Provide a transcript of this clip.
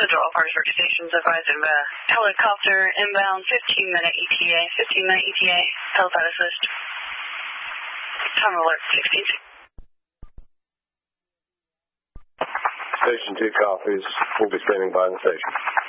Central Parksburg Stations advising the helicopter inbound 15-minute ETA. 15-minute ETA, helipad assist. Time alert 16. Station 2 copies. We'll be standing by in the station.